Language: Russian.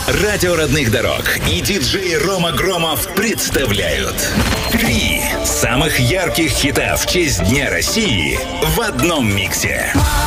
Радио родных дорог и диджей Рома Громов представляют 3 самых ярких хита в честь Дня России в одном миксе.